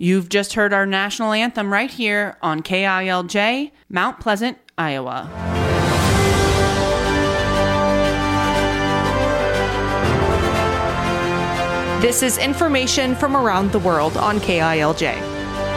You've just heard our national anthem right here on KILJ, Mount Pleasant, Iowa. This is information from around the world on KILJ.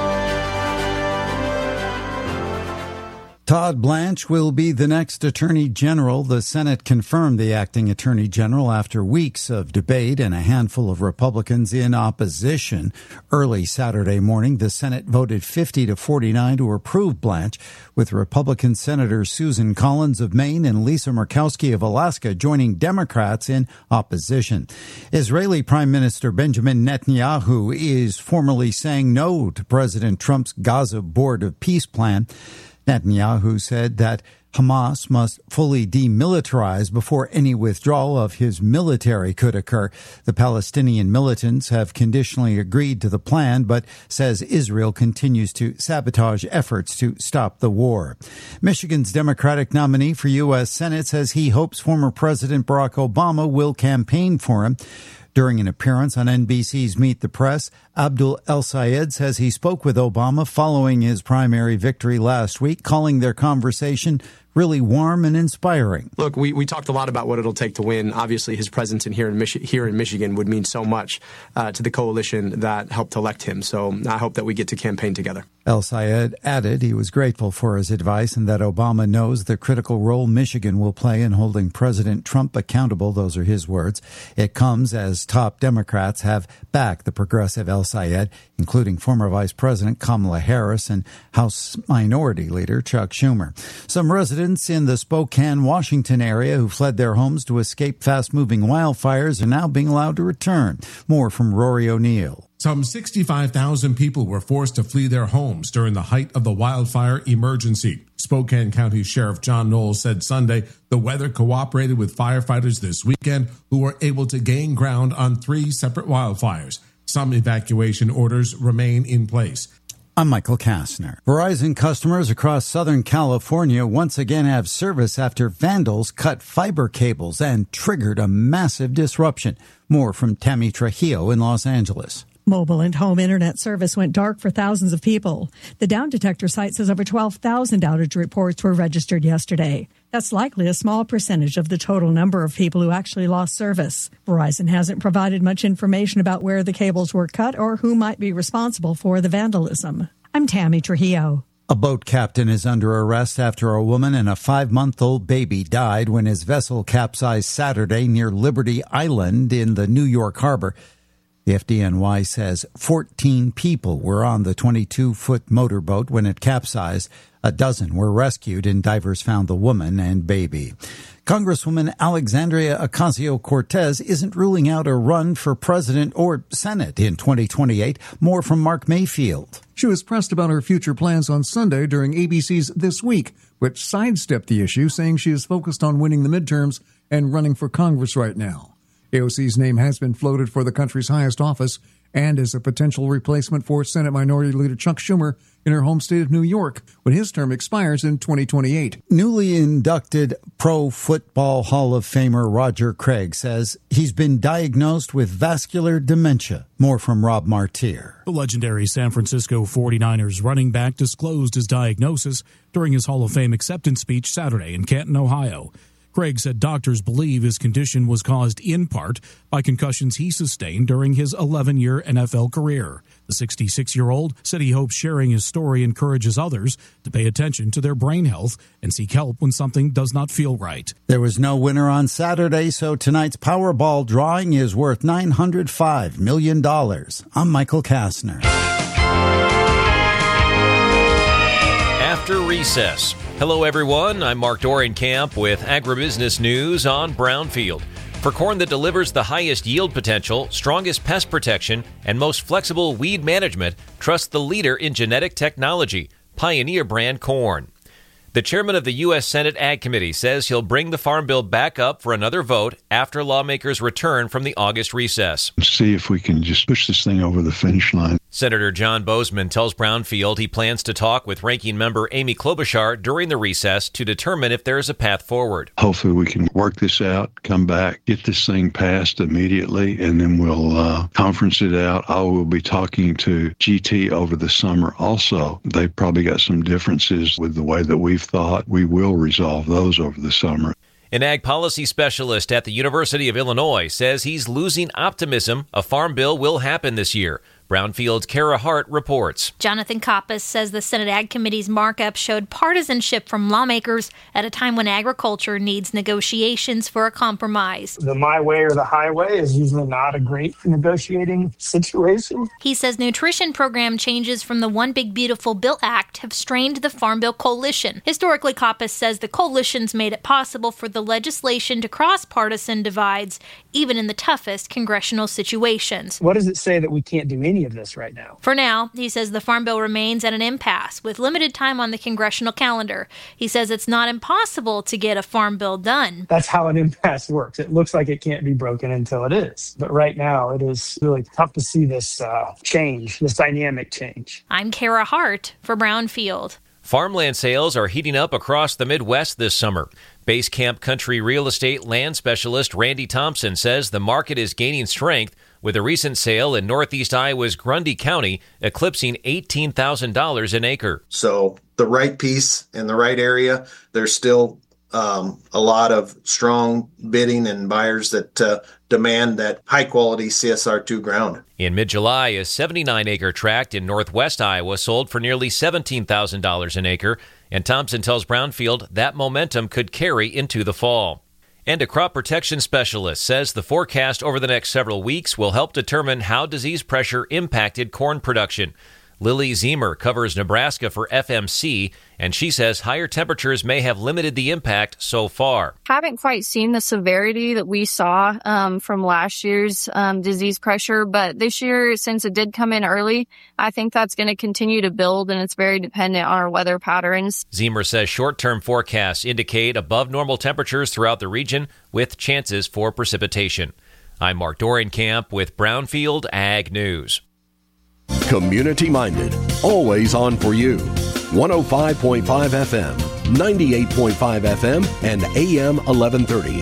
Todd Blanche will be the next Attorney General. The Senate confirmed the acting Attorney General after weeks of debate and a handful of Republicans in opposition. Early Saturday morning, the Senate voted 50-49 to approve Blanche, with Republican Senators Susan Collins of Maine and Lisa Murkowski of Alaska joining Democrats in opposition. Israeli Prime Minister Benjamin Netanyahu is formally saying no to President Trump's Gaza Board of Peace plan. Netanyahu said that Hamas must fully demilitarize before any withdrawal of his military could occur. The Palestinian militants have conditionally agreed to the plan, but says Israel continues to sabotage efforts to stop the war. Michigan's Democratic nominee for U.S. Senate says he hopes former President Barack Obama will campaign for him. During an appearance on NBC's Meet the Press, Abdul El-Sayed says he spoke with Obama following his primary victory last week, calling their conversation really warm and inspiring. Look, we talked a lot about what it'll take to win. Obviously, his presence here in Michigan would mean so much to the coalition that helped elect him. So I hope that we get to campaign together. El-Sayed added he was grateful for his advice and that Obama knows the critical role Michigan will play in holding President Trump accountable. Those are his words. It comes as top Democrats have backed the progressive El-Sayed, including former Vice President Kamala Harris and House Minority Leader Chuck Schumer. Some residents in the Spokane, Washington area who fled their homes to escape fast-moving wildfires are now being allowed to return. More from Rory O'Neill. Some 65,000 people were forced to flee their homes during the height of the wildfire emergency. Spokane County Sheriff John Knowles said Sunday the weather cooperated with firefighters this weekend who were able to gain ground on 3 separate wildfires. Some evacuation orders remain in place. I'm Michael Kastner. Verizon customers across Southern California once again have service after vandals cut fiber cables and triggered a massive disruption. More from Tammy Trujillo in Los Angeles. Mobile and home internet service went dark for thousands of people. The Down Detector site says over 12,000 outage reports were registered yesterday. That's likely a small percentage of the total number of people who actually lost service. Verizon hasn't provided much information about where the cables were cut or who might be responsible for the vandalism. I'm Tammy Trujillo. A boat captain is under arrest after a woman and a 5-month-old baby died when his vessel capsized Saturday near Liberty Island in the New York harbor. The FDNY says 14 people were on the 22-foot motorboat when it capsized. A dozen were rescued and divers found the woman and baby. Congresswoman Alexandria Ocasio-Cortez isn't ruling out a run for president or Senate in 2028. More from Mark Mayfield. She was pressed about her future plans on Sunday during ABC's This Week, which sidestepped the issue, saying she is focused on winning the midterms and running for Congress right now. AOC's name has been floated for the country's highest office and as a potential replacement for Senate Minority Leader Chuck Schumer in her home state of New York when his term expires in 2028. Newly inducted Pro Football Hall of Famer Roger Craig says he's been diagnosed with vascular dementia. More from Rob Martier. The legendary San Francisco 49ers running back disclosed his diagnosis during his Hall of Fame acceptance speech Saturday in Canton, Ohio. Craig said doctors believe his condition was caused in part by concussions he sustained during his 11-year NFL career. The 66-year-old said he hopes sharing his story encourages others to pay attention to their brain health and seek help when something does not feel right. There was no winner on Saturday, so tonight's Powerball drawing is worth $905 million. I'm Michael Kastner. After recess. Hello, everyone. I'm Mark Dorenkamp with Agribusiness News on Brownfield. For corn that delivers the highest yield potential, strongest pest protection, and most flexible weed management, trust the leader in genetic technology, Pioneer Brand Corn. The chairman of the U.S. Senate Ag Committee says he'll bring the Farm Bill back up for another vote after lawmakers return from the August recess. See if we can just push this thing over the finish line. Senator John Bozeman tells Brownfield he plans to talk with Ranking Member Amy Klobuchar during the recess to determine if there is a path forward. Hopefully we can work this out, come back, get this thing passed immediately, and then we'll conference it out. I will be talking to GT over the summer also. They've probably got some differences with the way that we've thought. We will resolve those over the summer. An ag policy specialist at the University of Illinois says he's losing optimism a farm bill will happen this year. Brownfield's Kara Hart reports. Jonathan Koppas says the Senate Ag Committee's markup showed partisanship from lawmakers at a time when agriculture needs negotiations for a compromise. The my way or the highway is usually not a great negotiating situation. He says nutrition program changes from the One Big Beautiful Bill Act have strained the Farm Bill coalition. Historically, Koppas says the coalition's made it possible for the legislation to cross partisan divides, even in the toughest congressional situations. What does it say that we can't do any of this right now? For now, he says the Farm Bill remains at an impasse with limited time on the congressional calendar. He says it's not impossible to get a Farm Bill done. That's how an impasse works. It looks like it can't be broken until it is. But right now, it is really tough to see this change, this dynamic change. I'm Kara Hart for Brownfield. Farmland sales are heating up across the Midwest this summer. Base Camp Country real estate land specialist Randy Thompson says the market is gaining strength, with a recent sale in northeast Iowa's Grundy County eclipsing $18,000 an acre. So the right piece in the right area, there's still a lot of strong bidding and buyers that demand that high-quality CSR2 ground. In mid-July, a 79-acre tract in northwest Iowa sold for nearly $17,000 an acre, and Thompson tells Brownfield that momentum could carry into the fall. And a crop protection specialist says the forecast over the next several weeks will help determine how disease pressure impacted corn production. Lily Zemer covers Nebraska for FMC, and she says higher temperatures may have limited the impact so far. Haven't quite seen the severity that we saw from last year's disease pressure, but this year, since it did come in early, I think that's going to continue to build, and it's very dependent on our weather patterns. Zemer says short-term forecasts indicate above normal temperatures throughout the region with chances for precipitation. I'm Mark Dorenkamp with Brownfield Ag News. Community-minded, always on for you. 105.5 FM, 98.5 FM, and AM 1130.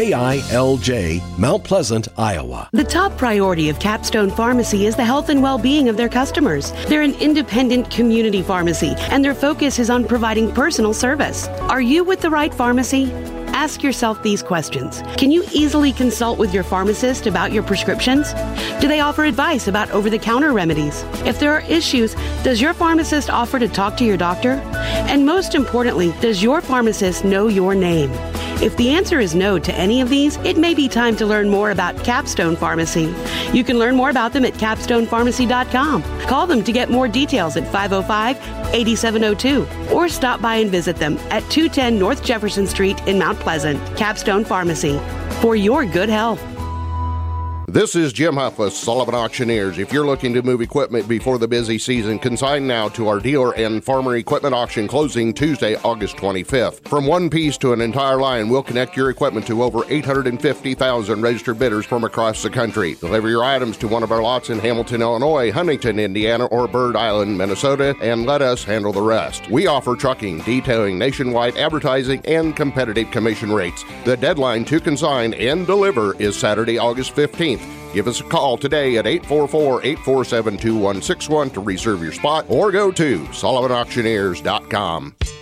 KILJ, Mount Pleasant, Iowa. The top priority of Capstone Pharmacy is the health and well-being of their customers. They're an independent community pharmacy, and their focus is on providing personal service. Are you with the right pharmacy? Ask yourself these questions. Can you easily consult with your pharmacist about your prescriptions? Do they offer advice about over-the-counter remedies? If there are issues, does your pharmacist offer to talk to your doctor? And most importantly, does your pharmacist know your name? If the answer is no to any of these, it may be time to learn more about Capstone Pharmacy. You can learn more about them at capstonepharmacy.com. Call them to get more details at 505-8702 or stop by and visit them at 210 North Jefferson Street in Mount Pleasant. Capstone Pharmacy, for your good health. This is Jim Huff with Sullivan Auctioneers. If you're looking to move equipment before the busy season, consign now to our dealer and farmer equipment auction closing Tuesday, August 25th. From one piece to an entire line, we'll connect your equipment to over 850,000 registered bidders from across the country. Deliver your items to one of our lots in Hamilton, Illinois, Huntington, Indiana, or Bird Island, Minnesota, and let us handle the rest. We offer trucking, detailing, nationwide advertising, and competitive commission rates. The deadline to consign and deliver is Saturday, August 15th. Give us a call today at 844-847-2161 to reserve your spot, or go to SullivanAuctioneers.com.